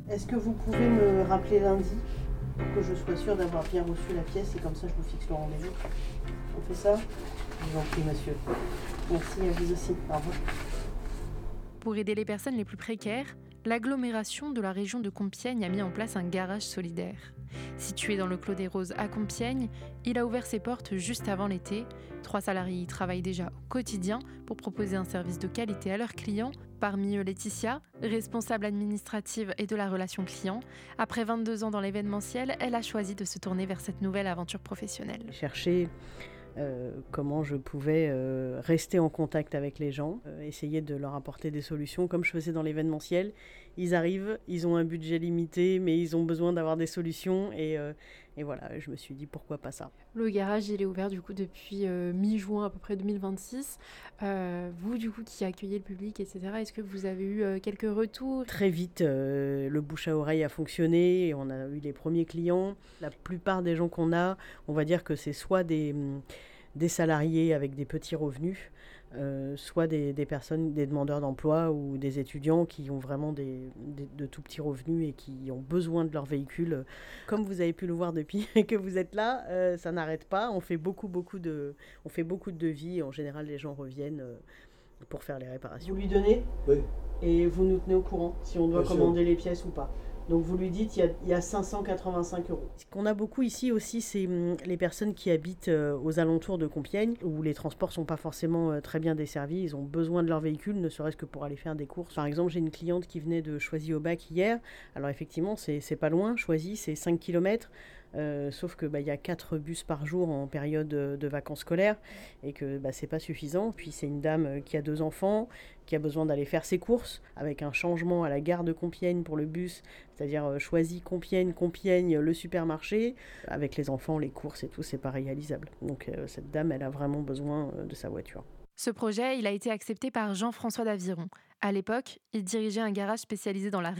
Est-ce que vous pouvez me rappeler lundi pour que je sois sûre d'avoir bien reçu la pièce et comme ça je vous fixe le rendez-vous? On fait ça? Je vous en prie, monsieur. Merci à vous aussi. Au revoir. Pour aider les personnes les plus précaires, l'agglomération de la région de Compiègne a mis en place un garage solidaire. Situé dans le Clos des Roses à Compiègne, il a ouvert ses portes juste avant l'été. 3 salariés y travaillent déjà au quotidien pour proposer un service de qualité à leurs clients. Parmi eux, Laetitia, responsable administrative et de la relation client. Après 22 ans dans l'événementiel, elle a choisi de se tourner vers cette nouvelle aventure professionnelle. Chercher comment je pouvais rester en contact avec les gens, essayer de leur apporter des solutions comme je faisais dans l'événementiel. Ils arrivent, ils ont un budget limité, mais ils ont besoin d'avoir des solutions et voilà, je me suis dit pourquoi pas ça. Le garage, il est ouvert du coup depuis mi-juin à peu près 2026. Vous du coup qui accueillez le public, etc., est-ce que vous avez eu quelques retours? Très vite, le bouche à oreille a fonctionné et on a eu les premiers clients. La plupart des gens qu'on a, on va dire que c'est soit des salariés avec des petits revenus, soit des personnes, des demandeurs d'emploi ou des étudiants qui ont vraiment de tout petits revenus et qui ont besoin de leur véhicule. Comme vous avez pu le voir depuis que vous êtes là, ça n'arrête pas. On fait beaucoup de devis. En général, les gens reviennent pour faire les réparations. Vous lui donnez Oui, et vous nous tenez au courant si on doit bien sûr. commander les pièces ou pas. Donc vous lui dites il y a 585 euros. Ce qu'on a beaucoup ici aussi, c'est les personnes qui habitent aux alentours de Compiègne, où les transports sont pas forcément très bien desservis. Ils ont besoin de leur véhicule, ne serait-ce que pour aller faire des courses. Par exemple, j'ai une cliente qui venait de Choisy-au-Bac hier. Alors effectivement, c'est pas loin. Choisy, c'est 5 km. Sauf que y a 4 bus par jour en période de vacances scolaires et que c'est pas suffisant. Puis c'est une dame qui a 2 enfants, qui a besoin d'aller faire ses courses avec un changement à la gare de Compiègne pour le bus, c'est-à-dire Choisy, Compiègne, Compiègne, le supermarché. Avec les enfants, les courses et tout, c'est pas réalisable. Donc cette dame, elle a vraiment besoin de sa voiture. Ce projet, il a été accepté par Jean-François d'Aviron. À l'époque, il dirigeait un garage spécialisé dans la